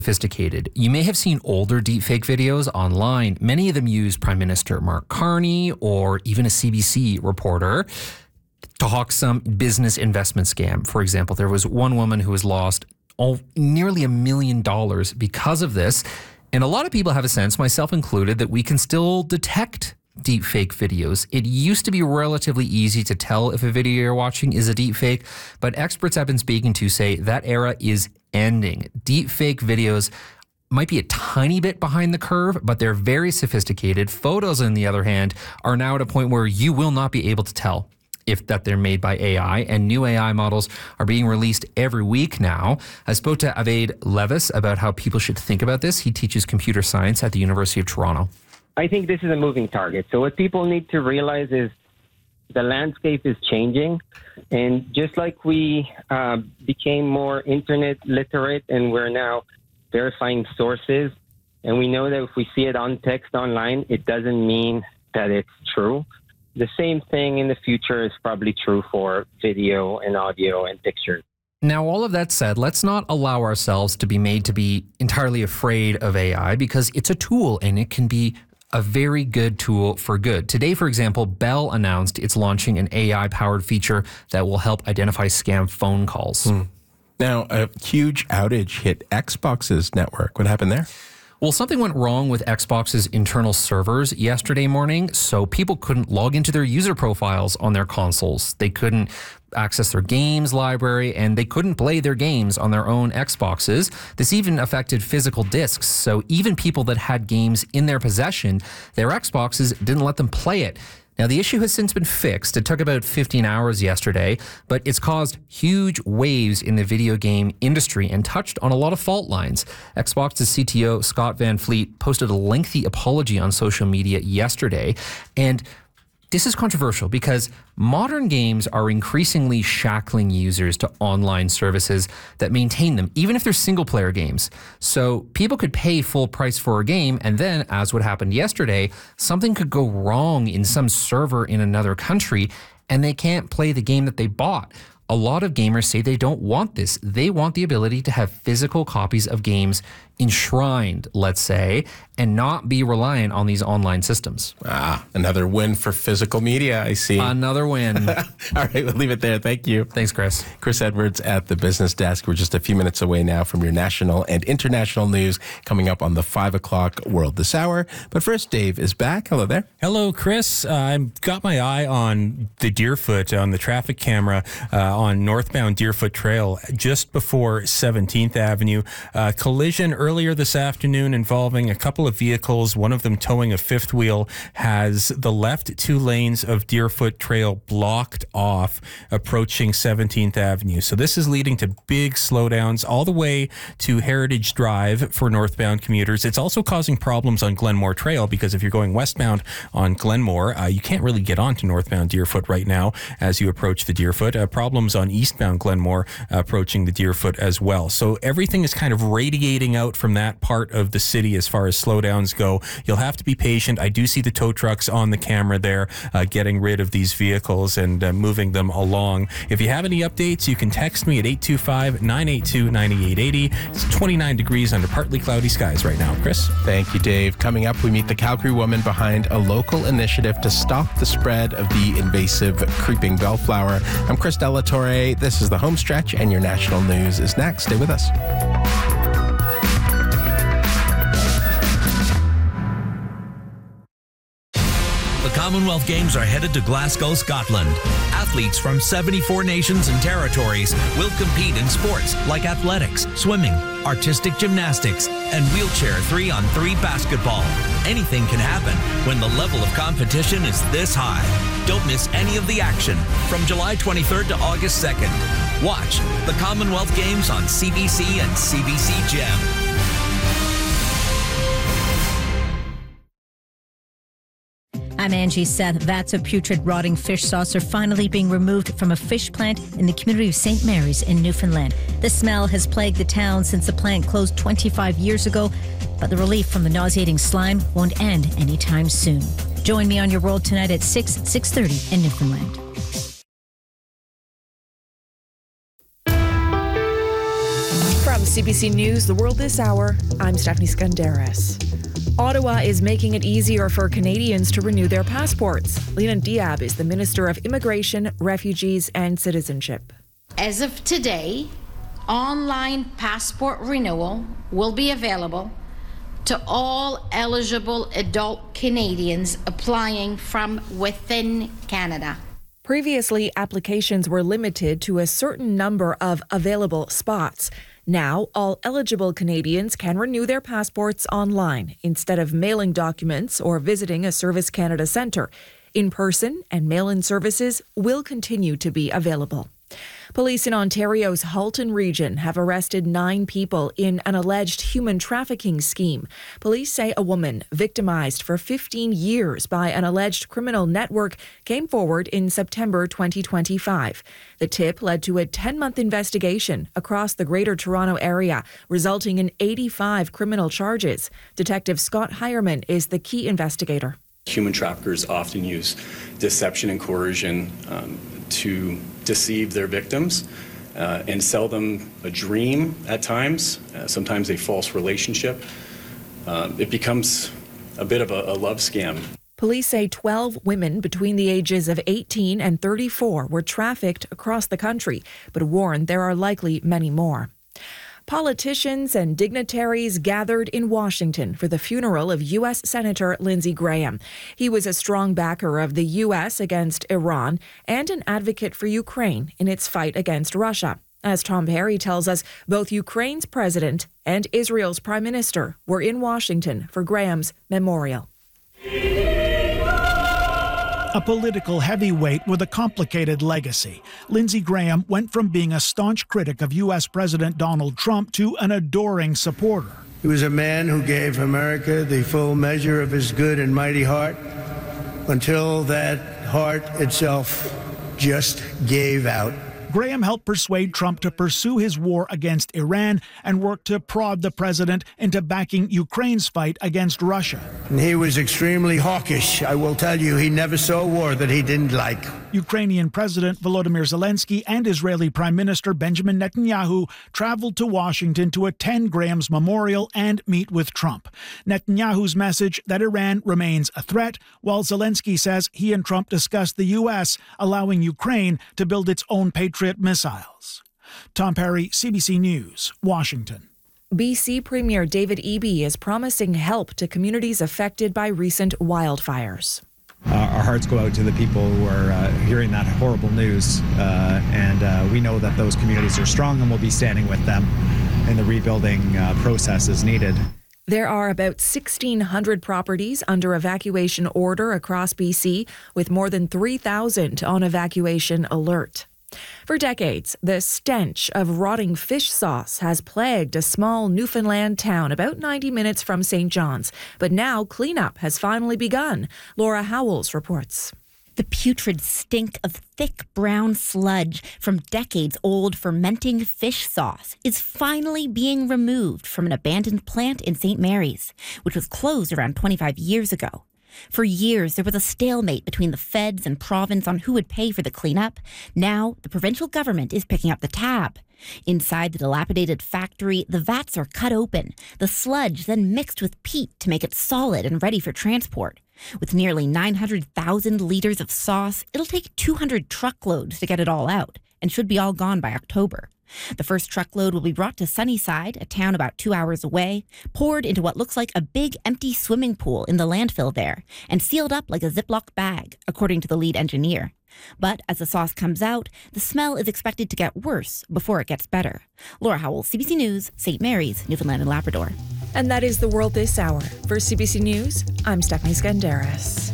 sophisticated. You may have seen older deepfake videos online. Many of them use Prime Minister Mark Carney or even a CBC reporter to hawk some business investment scam. For example, there was one woman who was lost nearly $1 million because of this. And a lot of people have a sense, myself included, that we can still detect deepfake videos. It used to be relatively easy to tell if a video you're watching is a deepfake, but experts I've been speaking to say that era is ending. Deepfake videos might be a tiny bit behind the curve, but they're very sophisticated. Photos, on the other hand, are now at a point where you will not be able to tell if that they're made by AI, and new AI models are being released every week now. I spoke to Avid Levis about how people should think about this. He teaches computer science at the University of Toronto. I think this is a moving target. So what people need to realize is the landscape is changing. And just like we became more internet literate and we're now verifying sources, and we know that if we see it on text online, it doesn't mean that it's true. The same thing in the future is probably true for video and audio and pictures. Now, all of that said, let's not allow ourselves to be made to be entirely afraid of AI, because it's a tool and it can be a very good tool for good. Today, for example, Bell announced it's launching an AI-powered feature that will help identify scam phone calls. Now, a huge outage hit Xbox's network. What happened there? Well, something went wrong with Xbox's internal servers yesterday morning, so people couldn't log into their user profiles on their consoles. They couldn't access their games library, and they couldn't play their games on their own Xboxes. This even affected physical discs, so even people that had games in their possession, their Xboxes didn't let them play it. Now, the issue has since been fixed. It took about 15 hours yesterday, but it's caused huge waves in the video game industry and touched on a lot of fault lines. Xbox's CTO, Scott Van Fleet, posted a lengthy apology on social media yesterday, and this is controversial because modern games are increasingly shackling users to online services that maintain them, even if they're single-player games. So people could pay full price for a game, and then, as what happened yesterday, something could go wrong in some server in another country, and they can't play the game that they bought. A lot of gamers say they don't want this. They want the ability to have physical copies of games enshrined, let's say, and not be reliant on these online systems. Another win for physical media, I see. Another win. All right, we'll leave it there. Thank you. Thanks, Chris. Chris Edwards at the Business Desk. We're just a few minutes away now from your national and international news coming up on the 5 o'clock World this hour. But first, Dave is back. Hello there. Hello, Chris. I've got my eye on the Deerfoot, on the traffic camera on northbound Deerfoot Trail just before 17th Avenue. Collision earlier this afternoon involving a couple of vehicles, one of them towing a fifth wheel, has the left two lanes of Deerfoot Trail blocked off approaching 17th Avenue. So this is leading to big slowdowns all the way to Heritage Drive for northbound commuters. It's also causing problems on Glenmore Trail because if you're going westbound on Glenmore, you can't really get onto northbound Deerfoot right now as you approach the Deerfoot. Problems on eastbound Glenmore approaching the Deerfoot as well. So everything is kind of radiating out from that part of the city as far as slowdowns go. You'll have to be patient. I do see the tow trucks on the camera there getting rid of these vehicles and moving them along. If you have any updates, you can text me at 825-982-9880. It's 29 degrees under partly cloudy skies right now. Chris? Thank you, Dave. Coming up, we meet the Calgary woman behind a local initiative to stop the spread of the invasive creeping bellflower. I'm Chris Delatorre. This is the Home Stretch, and your national news is next. Stay with us. The Commonwealth Games are headed to Glasgow, Scotland. Athletes from 74 nations and territories will compete in sports like athletics, swimming, artistic gymnastics, and wheelchair 3-on-3 basketball. Anything can happen when the level of competition is this high. Don't miss any of the action from July 23rd to August 2nd. Watch the Commonwealth Games on CBC and CBC Gem. I'm Angie Seth. Vats of putrid, rotting fish sauce are finally being removed from a fish plant in the community of St. Mary's in Newfoundland. The smell has plagued the town since the plant closed 25 years ago, but the relief from the nauseating slime won't end anytime soon. Join me on Your World tonight at 6:30 in Newfoundland. From CBC News, The World This Hour, I'm Stephanie Skandaris. Ottawa is making it easier for Canadians to renew their passports. Leland Diab is the Minister of Immigration, Refugees and Citizenship. As of today, online passport renewal will be available to all eligible adult Canadians applying from within Canada. Previously, applications were limited to a certain number of available spots. Now, all eligible Canadians can renew their passports online instead of mailing documents or visiting a Service Canada centre. In-person and mail-in services will continue to be available. Police in Ontario's Halton region have arrested 9 people in an alleged human trafficking scheme. Police say a woman victimized for 15 years by an alleged criminal network came forward in September 2025. The tip led to a 10-month investigation across the Greater Toronto Area, resulting in 85 criminal charges. Detective Scott Hireman is the key investigator. Human traffickers often use deception and coercion to deceive their victims and sell them a dream at times, sometimes a false relationship. It becomes a bit of a love scam. Police say 12 women between the ages of 18 and 34 were trafficked across the country, but warn there are likely many more. Politicians and dignitaries gathered in Washington for the funeral of U.S. Senator Lindsey Graham. He was a strong backer of the U.S. against Iran and an advocate for Ukraine in its fight against Russia. As Tom Perry tells us, both Ukraine's president and Israel's prime minister were in Washington for Graham's memorial. A political heavyweight with a complicated legacy, Lindsey Graham went from being a staunch critic of U.S. President Donald Trump to an adoring supporter. He was a man who gave America the full measure of his good and mighty heart until that heart itself just gave out. Graham helped persuade Trump to pursue his war against Iran and work to prod the president into backing Ukraine's fight against Russia. And he was extremely hawkish. I will tell you, he never saw a war that he didn't like. Ukrainian President Volodymyr Zelensky and Israeli Prime Minister Benjamin Netanyahu traveled to Washington to attend Graham's memorial and meet with Trump. Netanyahu's message that Iran remains a threat, while Zelensky says he and Trump discussed the U.S. allowing Ukraine to build its own Patriot missiles. Tom Perry, CBC News, Washington. BC Premier David Eby is promising help to communities affected by recent wildfires. Our hearts go out to the people who are hearing that horrible news, and we know that those communities are strong and we'll be standing with them in the rebuilding process as needed. There are about 1,600 properties under evacuation order across BC, with more than 3,000 on evacuation alert. For decades, the stench of rotting fish sauce has plagued a small Newfoundland town about 90 minutes from St. John's. But now cleanup has finally begun. Laura Howells reports. The putrid stink of thick brown sludge from decades-old fermenting fish sauce is finally being removed from an abandoned plant in St. Mary's, which was closed around 25 years ago. For years, there was a stalemate between the feds and province on who would pay for the cleanup. Now, the provincial government is picking up the tab. Inside the dilapidated factory, the vats are cut open, the sludge then mixed with peat to make it solid and ready for transport. With nearly 900,000 liters of sauce, it'll take 200 truckloads to get it all out, and should be all gone by October. The first truckload will be brought to Sunnyside, a town about 2 hours away, poured into what looks like a big empty swimming pool in the landfill there, and sealed up like a Ziploc bag, according to the lead engineer. But as the sauce comes out, the smell is expected to get worse before it gets better. Laura Howell, CBC News, St. Mary's, Newfoundland and Labrador. And that is The World This Hour. For CBC News, I'm Stephanie Skandaris.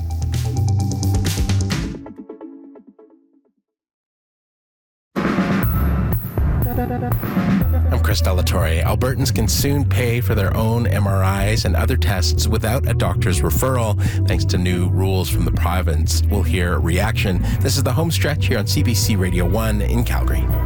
I'm Chris Delatorre. Albertans can soon pay for their own MRIs and other tests without a doctor's referral, thanks to new rules from the province. We'll hear a reaction. This is the home stretch here on CBC Radio 1 in Calgary.